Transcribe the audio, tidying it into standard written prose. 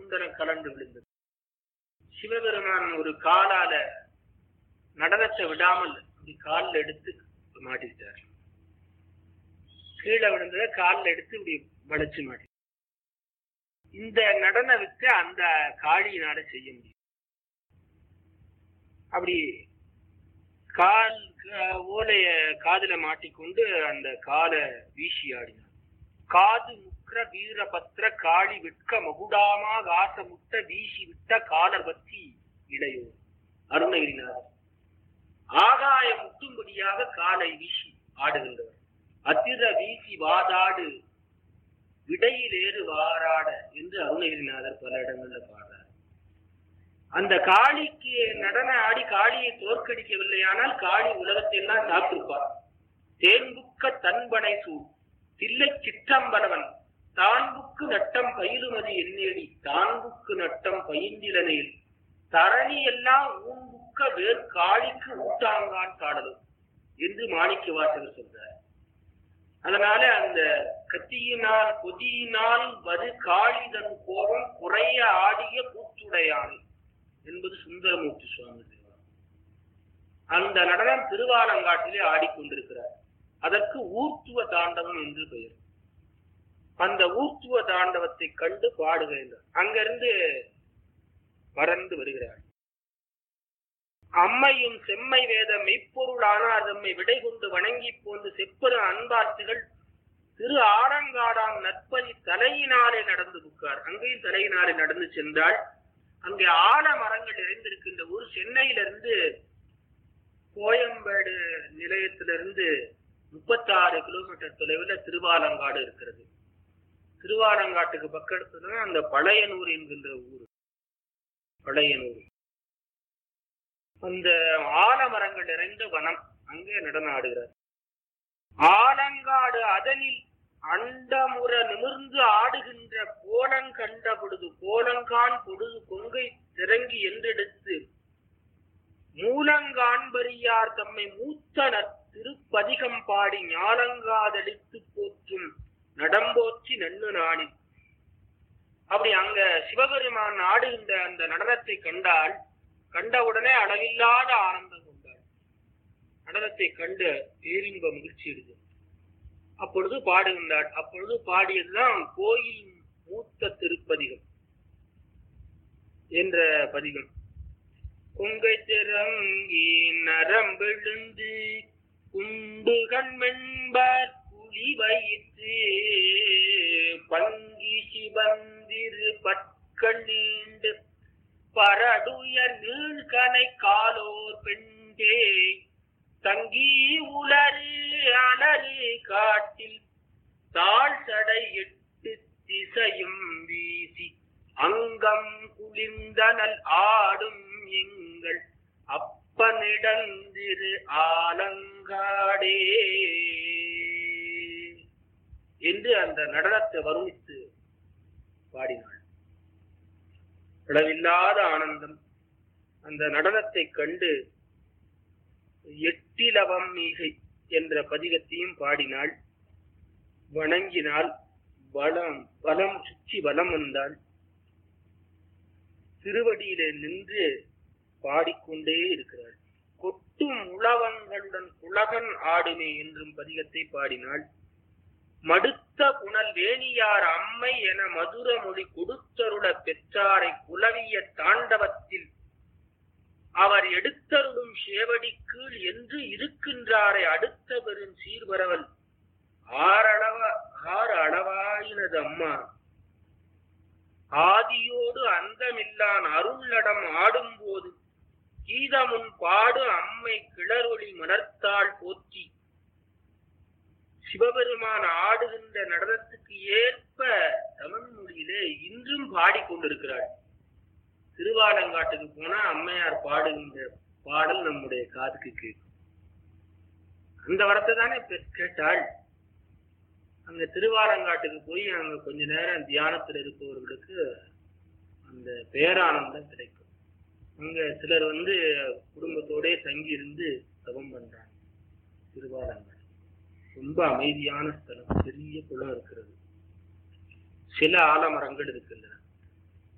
குண்டலம் கலந்து விழுந்தது. சிவபெருமான் ஒரு காலால நடனத்தை விடாமல் அப்படி காலில் எடுத்து மாட்டிக்கிட்டார். கீழே விழுந்தத காலில் எடுத்து இப்படி வளைச்சு மாட்டி. இந்த நடன வித்த அந்த காளியினால செய்ய முடியும். அப்படி கால் ஓலைய காதுல மாட்டிக்கொண்டு அந்த காலை வீசி ஆடினார். காது முற்ற வீரபத்திர காளி விற்க மகுடாமா காச முட்ட வீசி விட்ட காலர் பத்தி இளையோர் அருணகிரிநாதர். ஆகாயம் முட்டும்படியாக காலை வீசி ஆடுகின்றவர். அதிர வீசி வாதாடு விடையிலேறு வாராட என்று அருணகிரிநாதர் பல இடங்கள்ல பாடுறார். அந்த காளிக்கு நடன ஆடி காளியை தோற்கடிக்கவில்லையானால் காளி உலகத்தை எல்லாம் சாப்பிட்டிருப்பார். தேன்புக்க தன்பனை சூழ் தில்லை சிற்றம்பலவன் தான்புக்கு நட்டம் பயிலுமதி எண்ணேடி தான்புக்கு நட்டம் பயின்றிலனையில் தரணி எல்லாம் ஊன்புக்க வேறு காளிக்கு ஊட்டாங்கான் காடலும் என்று மாணிக்க வாசகர் சொல்றார். அதனால அந்த கத்தியினால் கொதியினால் வது காளிதன் கோபம் குறைய ஆடிய கூத்துடையான் என்பது சுந்தரமூர்த்தி சுவாமி தேவாரம். அந்த நடனம் திருவாலங்காட்டிலே ஆடிக்கொண்டிருக்கிறார். அதற்கு ஊர்த்துவ தாண்டவம் என்று பெயர். அந்த ஊர்த்துவ தாண்டவத்தை கண்டு பாடுகின்றார். அங்கிருந்து பறந்து வருகிறார். அம்மையும் செம்மை வேத மெய்ப்பொருளானார் தம்மை விடை கொண்டு வணங்கி போன்று செப்பெரு அன்பார்த்திகள் திரு ஆலங்காடாம் நற்பதி தலையினாலே நடந்து புக்கார். அங்கேயும் தலையினாலே நடந்து சென்றால் அங்கே ஆல மரங்கள் நிறைந்திருக்கின்ற ஊர். சென்னையிலிருந்து கோயம்பேடு நிலையத்திலிருந்து 36 கிலோமீட்டர் தொலைவில் திருவாலங்காடு இருக்கிறது. திருவாலங்காட்டுக்கு பக்கத்துல அந்த பழையனூர் என்கின்ற ஊர். பழையனூர் அந்த ஆலமரங்கள் நிறைந்த வனம். அங்கே நடனம் ஆடுகிறார். ஆலங்காடு அதனில் அண்டமுற நிமிர்ந்து ஆடுகின்ற கோலங்கண்ட பொழுது கோலங்கான் பொழுது கொங்கை திறங்கி என்றெடுத்து மூலங்காண்பரியார் தம்மை மூத்தனர் திருப்பதிகம் பாடி ஞாலங்காதளித்து போற்றும் நடம்போற்றி நன்னு நாணி. அப்படி அங்க சிவபெருமான் ஆடுகின்ற அந்த நடனத்தை கண்டவுடனே அளவில்லாத ஆனந்தம் கொண்டாள். நடனத்தை கண்டு பேரின்ப மகிழ்ச்சி எடுத்து அப்பொழுது பாடுகின்றாள். அப்பொழுது பாடியதுதான் கோயில் மூத்த திருப்பதிகம் என்ற பதிகம். கொங்கை திறங்கி நரம்பெழுந்து குண்டுகண் மென்பர் புலி வயிற்று பங்கி சிவந்திரு பற்கள் நீண்டு பரடுயர் நீழ்கனை காலோர் பெண்டே தங்கி உலரு அலறு காட்டில் தாழ் சடை 8 திசையும் வீசி அங்கம் குளிர்ந்தனல் ஆடும் எங்கள் அப்பனிடந்திரு ஆலங்காடே என்று அந்த நடனத்தை வருணித்து பாடினாள். அளவில்லாத ஆனந்தம். அந்த நடனத்தை கண்டு எட்டிலவம் மீகை என்ற பதிகத்தையும் பாடினாள். வணங்கினாள். வலம் சுற்றி வலம் வந்தாள். திருவடியிலே நின்று பாடிக்கொண்டே இருக்கிறாள். கொட்டும் உளவங்களுடன் குலகன் ஆடுமே என்றும் பதிகத்தை பாடினாள். மடுத்த புனல் வேணியார் அம்மை என மதுர மொழி கொடுத்தருள பெற்றாரை குலவிய தாண்டவத்தில் அவர் எடுத்தருளும் சேவடி கீழ் என்று இருக்கின்றாரை அடுத்த பெரும் சீர்வரவல் ஆறு அளவாயினது அம்மா ஆதியோடு அந்தமில்லான் அருள்ளடம் ஆடும்போது கீதமுன் பாடு அம்மை கிளரொளி மலர்த்தாள் போற்றி. சிவபெருமான் ஆடுகின்ற நடனத்துக்கு ஏற்ப தமிழ் மொழியிலே இன்றும் பாடிக்கொண்டிருக்கிறாள். திருவாலங்காட்டுக்கு போனா அம்மையார் பாடுகின்ற பாடல் நம்முடைய காதுக்கு கேட்கும். அந்த வரத்தை தானே கேட்டாள். அங்க திருவாலங்காட்டுக்கு போய் அங்க கொஞ்ச நேரம் தியானத்தில் இருப்பவர்களுக்கு அந்த பேரானந்தம் கிடைக்கும். அங்க சிலர் குடும்பத்தோட தங்கி இருந்து தவம் பண்றாங்க. திருவாலங்காடு ரொம்ப அமைதியான ஸ்தலம். பெரிய குளம் இருக்கிறது. சில ஆலமரங்கள் இருக்கின்றன.